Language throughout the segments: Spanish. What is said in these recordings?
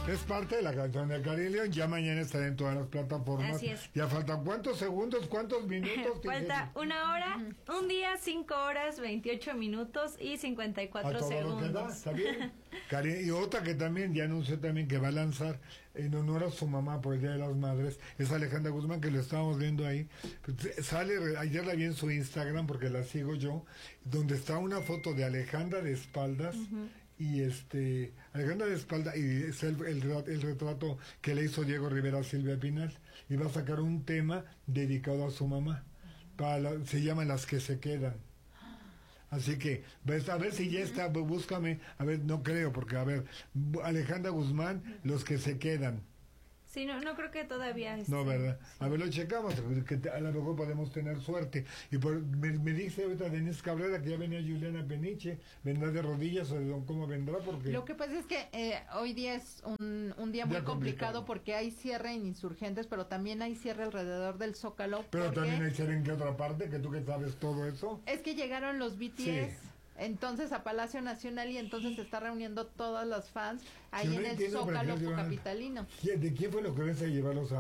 Es parte de la canción de Karin León. Ya mañana estará en todas las plataformas. Así es. Ya faltan ¿cuántos segundos? ¿Cuántos minutos? Falta 1 hora, un día, 5 horas, 28 minutos y 54 segundos. Lo que da, está bien. Y otra que también ya anunció también que va a lanzar en honor a su mamá por el Día de las Madres, es Alejandra Guzmán, que lo estábamos viendo ahí. Sale, ayer la vi en su Instagram porque la sigo yo, donde está una foto de Alejandra de espaldas. Y Alejandra de espalda, y es el retrato que le hizo Diego Rivera a Silvia Pinal, y va a sacar un tema dedicado a su mamá, se llama Las que se quedan. Así que, a ver si ya está, búscame, a ver, no creo, porque a ver, Alejandra Guzmán, Los que se quedan. Sí, no creo que todavía No, ¿verdad? A ver, lo checamos, que a lo mejor podemos tener suerte. Y me dice ahorita Denise Cabrera que ya venía Juliana Peniche, ¿vendrá de rodillas o cómo vendrá? Porque lo que pasa es que hoy día es un día muy complicado porque hay cierre en Insurgentes, pero también hay cierre alrededor del Zócalo. Pero también hay cierre en qué otra parte, que tú que sabes todo eso. Es que llegaron los BTS. Sí. Entonces a Palacio Nacional y entonces se está reuniendo todas las fans ahí en el Zócalo capitalino. ¿De quién fue lo que ves a llevarlos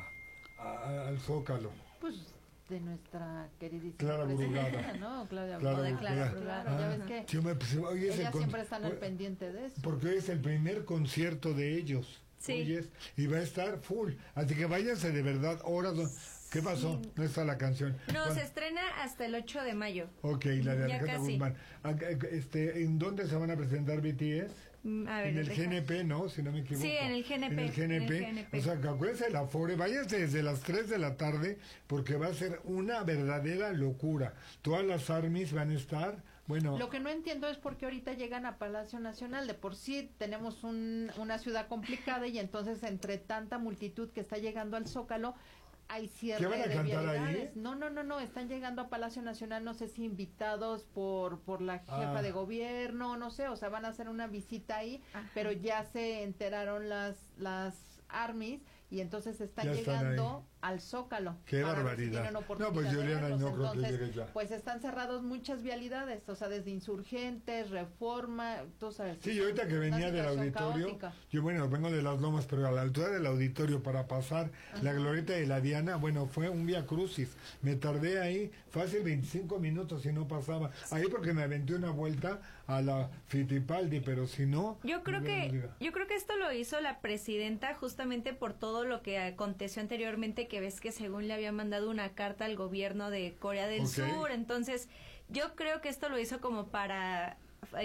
al Zócalo? Pues de nuestra queridísima Clara Brugada, ¿no? Clara Brugada. Ya ves que ella siempre está al pendiente de eso. Porque hoy es el primer concierto de ellos. Sí. Y va a estar full. Así que váyanse de verdad horas. ¿Qué pasó? No está la canción. No, se estrena hasta el 8 de mayo. Ok, la de Alejandra Guzmán. ¿En dónde se van a presentar BTS? A ver, en el GNP, ¿no? Si no me equivoco. Sí, en el GNP. En el GNP. O sea, que acuérdense el afore, váyanse desde las 3 de la tarde, porque va a ser una verdadera locura. Todas las armies van a estar, bueno. Lo que no entiendo es por qué ahorita llegan a Palacio Nacional. De por sí tenemos una ciudad complicada y entonces entre tanta multitud que está llegando al Zócalo, hay cierre. ¿Qué van a cantar ahí? No, están llegando a Palacio Nacional, no sé si invitados por la jefa de gobierno, no sé, o sea, van a hacer una visita ahí, pero ya se enteraron las armies y entonces están llegando al Zócalo. ¡Qué barbaridad! No, pues Juliana no creo que llegue ya. Pues están cerrados muchas vialidades, o sea, desde Insurgentes, Reforma, tú sabes. Sí, yo ahorita que venía del auditorio, yo vengo de Las Lomas, pero a la altura del auditorio para pasar la glorieta de la Diana, fue un vía crucis. Me tardé ahí fácil 25 minutos y no pasaba. Ahí porque me aventé una vuelta a la Fittipaldi, pero si no... Yo creo que esto lo hizo la presidenta justamente por todo lo que aconteció anteriormente, que ves que según le había mandado una carta al gobierno de Corea del Sur. Entonces yo creo que esto lo hizo como para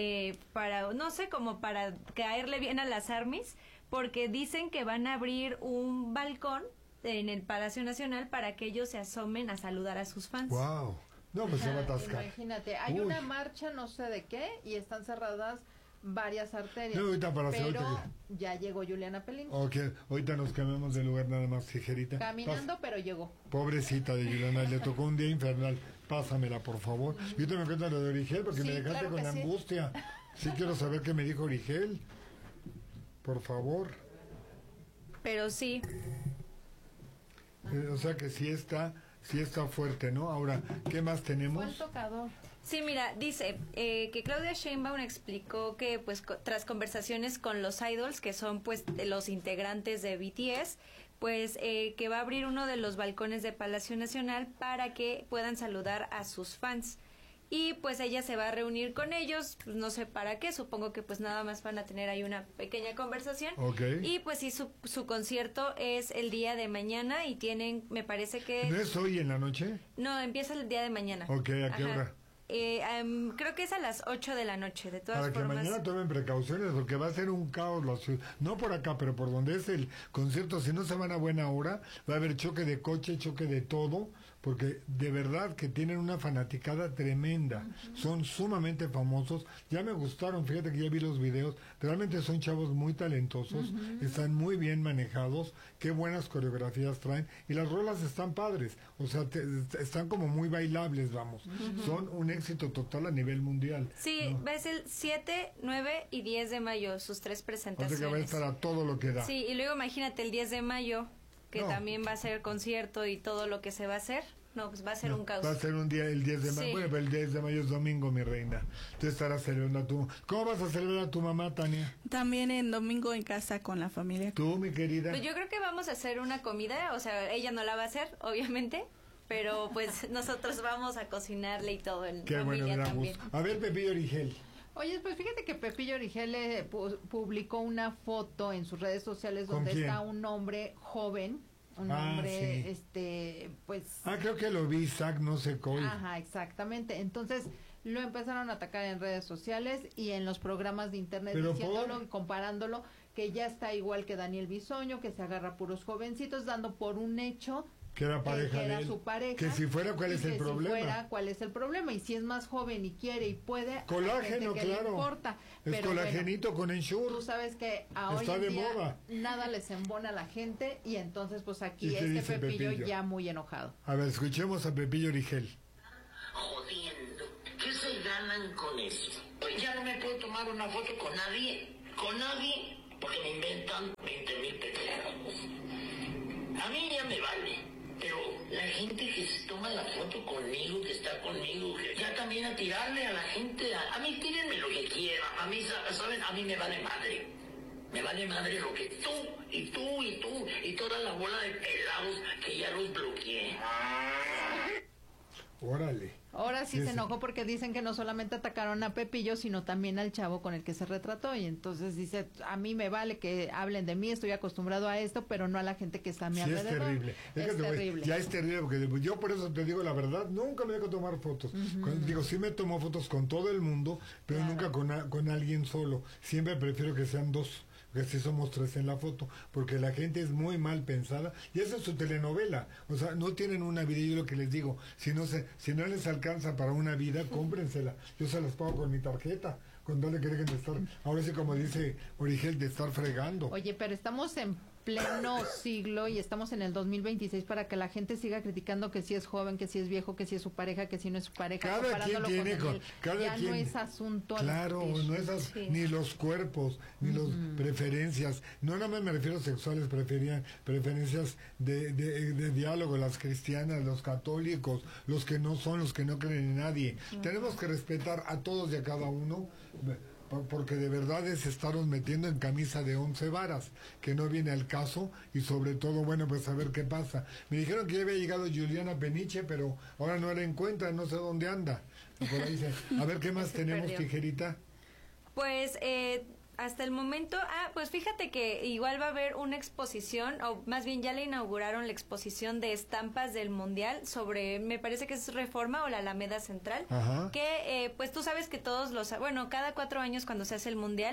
no sé, como para caerle bien a las armies, porque dicen que van a abrir un balcón en el Palacio Nacional para que ellos se asomen a saludar a sus fans. ¡Wow! No, pues se va a atascar. Imagínate, hay una marcha no sé de qué y están cerradas varias arterias. No, pero ya llegó Juliana Pelín. Ok, ahorita nos cambiamos de lugar nada más, tijerita. Caminando, pero llegó. Pobrecita de Juliana, le tocó un día infernal. Pásamela, por favor. Yo te me cuento lo de Origel porque me dejaste con angustia. Sí quiero saber qué me dijo Origel. Por favor. Pero sí. O sea que sí está fuerte, ¿no? Ahora, ¿qué más tenemos? Buen tocador. Sí, mira, dice que Claudia Sheinbaum explicó que pues tras conversaciones con los idols, que son pues los integrantes de BTS, pues que va a abrir uno de los balcones de Palacio Nacional para que puedan saludar a sus fans. Y pues ella se va a reunir con ellos, pues no sé para qué, supongo que pues nada más van a tener ahí una pequeña conversación. Okay. Y pues sí, su concierto es el día de mañana y tienen, me parece que... ¿No es hoy en la noche? No, empieza el día de mañana. Ok, ¿a qué hora? Creo que es a las 8 de la noche, de todas formas. Para que mañana tomen precauciones, porque va a ser un caos la ciudad. No por acá, pero por donde es el concierto, si no se van a buena hora, va a haber choque de coche, choque de todo, porque de verdad que tienen una fanaticada tremenda. Son sumamente famosos. Ya me gustaron, fíjate que ya vi los videos. Realmente son chavos muy talentosos, están muy bien manejados, qué buenas coreografías traen, y las rolas están padres, o sea, están como muy bailables, vamos. Son un éxito total a nivel mundial. Sí, ¿no? Ves el 7, 9 y 10 de mayo, sus 3 presentaciones. O sea que va a estar a todo lo que da. Sí, y luego imagínate el 10 de mayo, que también va a ser concierto y todo lo que se va a hacer. No, pues va a ser un caos. Va a ser un día, el 10 de mayo. Sí. Bueno, pero el 10 de mayo es domingo, mi reina. Tú estarás celebrando a tu... ¿Cómo vas a celebrar a tu mamá, Tania? También en domingo en casa con la familia. Tú, mi querida. Pues yo creo que vamos a hacer una comida, o sea, ella no la va a hacer, obviamente, pero pues nosotros vamos a cocinarle y todo en Qué bueno, familia me da también. gusto. A ver, Pepillo Origel. Oye, pues fíjate que Pepillo Origel publicó una foto en sus redes sociales ¿Con donde quién? está un hombre joven, un Ah, hombre, sí. pues... Creo que lo vi, Isaac, no sé cómo. Ajá, exactamente. Entonces lo empezaron a atacar en redes sociales y en los programas de internet, ¿Pero diciéndolo por? y comparándolo, que ya está igual que Daniel Bisoño, que se agarra a puros jovencitos, dando por un hecho Que era pareja que era de él. su pareja. Que si fuera, ¿cuál y es el que problema? Si fuera, ¿cuál es el problema? Y si es más joven y quiere y puede, hay Colágeno, gente que claro. le importa. Es Pero colagenito con tú Ensure. sabes que a hoy Está en de día moda. nada les embona a la gente y entonces pues ¿Y aquí qué dice Pepillo Pepillo? ya muy enojado. A ver, escuchemos a Pepillo Origel. Jodiendo. ¿Qué se ganan con eso? Pues ya no me puedo tomar una foto con nadie, porque me inventan 20,000 pendejos. A mí ya me vale, pero la gente que se toma la foto conmigo, que está conmigo, que ya también a tirarle a la gente, a mí tírenme lo que quieran, a mí, ¿saben? A mí me vale madre. Me vale madre lo que tú, y toda la bola de pelados que ya los bloqueé. Órale. Ahora sí Sí, se sí. enojó porque dicen que no solamente atacaron a Pepillo, sino también al chavo con el que se retrató. Y entonces dice, a mí me vale que hablen de mí, estoy acostumbrado a esto, pero no a la gente que está a mi Sí, es alrededor. terrible. Es que te voy- terrible. ya es terrible, porque yo por eso te digo la verdad, nunca me dejo tomar fotos. Digo, sí me tomo fotos con todo el mundo, pero Claro. nunca con alguien solo. Siempre prefiero que sean dos, que si somos tres en la foto, porque la gente es muy mal pensada, y esa es su telenovela. O sea, no tienen una vida, yo lo que les digo, si no les alcanza para una vida, cómprensela. Yo se las pago con mi tarjeta, con tal de que dejen de estar, ahora sí como dice Origel, de estar fregando. Oye, pero estamos en pleno siglo y estamos en el 2026 para que la gente siga criticando que si es joven, que si es viejo, que si es su pareja, que si no es su pareja, Cada quien comparándolo tiene con él. cada ya quien, no es asunto a claro, discutir. no es Sí. ni los cuerpos ni las preferencias, no nada más me refiero a sexuales, preferencias de diálogo, las cristianas, los católicos, los que no son, los que no creen en nadie. Tenemos que respetar a todos y a cada uno, porque de verdad es estarnos metiendo en camisa de 11 varas, que no viene al caso, y sobre todo, bueno, pues a ver qué pasa. Me dijeron que ya había llegado Juliana Peniche, pero ahora no la encuentran, no sé dónde anda. Por ahí a ver qué más Se tenemos, perdió. Tijerita. Pues hasta el momento, pues fíjate que igual va a haber una exposición, o más bien ya le inauguraron la exposición de estampas del Mundial sobre, me parece que es Reforma o la Alameda Central, Ajá. que pues tú sabes que todos cada 4 años cuando se hace el Mundial,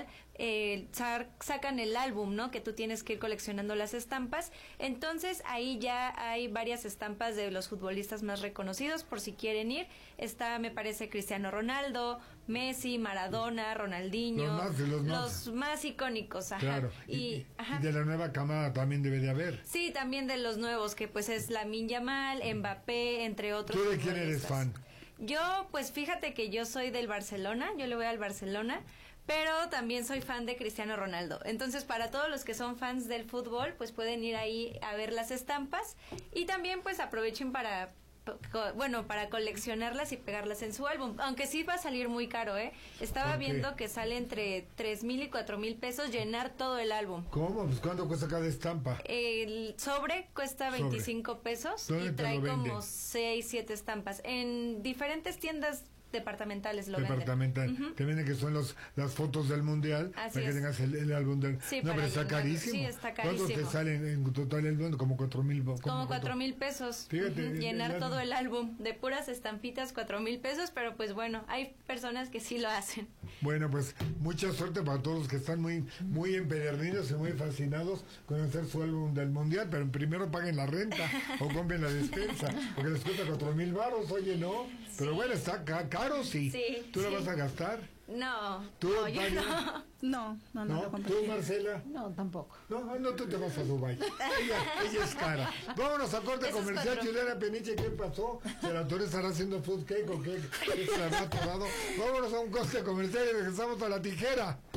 sacan el álbum, ¿no? Que tú tienes que ir coleccionando las estampas. Entonces ahí ya hay varias estampas de los futbolistas más reconocidos, por si quieren ir. Está, me parece, Cristiano Ronaldo, Messi, Maradona, Ronaldinho, Los más icónicos, ajá. Claro. Ajá. Y de la nueva camada también debe de haber. Sí, también de los nuevos, que pues es Lamine Yamal, Mbappé, entre otros. ¿Tú de quién eres fan? Yo, pues fíjate que yo soy del Barcelona, yo le voy al Barcelona, pero también soy fan de Cristiano Ronaldo. Entonces, para todos los que son fans del fútbol, pues pueden ir ahí a ver las estampas y también pues aprovechen para coleccionarlas y pegarlas en su álbum, aunque sí va a salir muy caro, ¿eh? Estaba ¿Por qué? viendo que sale entre 3,000 y 4,000 pesos llenar todo el álbum. ¿Cómo? Pues ¿cuánto cuesta cada estampa? El sobre cuesta 25 pesos ¿Dónde y te trae lo venden? como 6, 7 estampas. En diferentes tiendas departamentales lo Departamental. venden. Ujú. Te venden que son las fotos del mundial Así para que es. tengas el álbum del. Sí, no, para pero está llenarlo. carísimo. Sí, está ¿Cuánto te carísimo. sale en total el álbum? Como 4,000. Como 4,000 pesos. Fíjate, Ujú, llenar ya- todo el álbum de puras estampitas, 4,000 pesos, pero pues bueno, hay personas que sí lo hacen. Bueno, pues mucha suerte para todos los que están muy empedernidos y muy fascinados con hacer su álbum del mundial, pero primero paguen la renta o compren la despensa, porque les cuesta 4,000 varos, oye, ¿no? Pero bueno, está caro, sí. Sí, ¿Tú la sí. vas a gastar? No, ¿Tú, no, yo Tania? no. No ¿No? lo compré. ¿Tú, Marcela? No, tampoco. No, tú te vas a Dubái. Ella es cara. Vámonos a corte Esos comercial. 4. Juliana Peniche, ¿qué pasó? ¿El autor estará haciendo food cake o qué? ¿Qué se habrá atorado? Vámonos a un corte comercial y regresamos a la tijera.